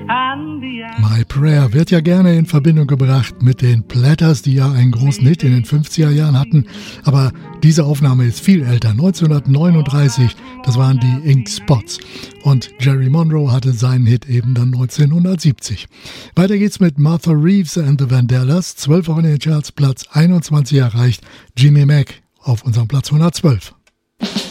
My Prayer wird ja gerne in Verbindung gebracht mit den Platters, die ja einen großen Hit in den 50er Jahren hatten. Aber diese Aufnahme ist viel älter, 1939, das waren die Ink Spots. Und Jerry Monroe hatte seinen Hit eben dann 1970. Weiter geht's mit Martha Reeves and the Vandellas, 12 Wochen in den Charts, Platz 21 erreicht. Jimmy Mack auf unserem Platz 112.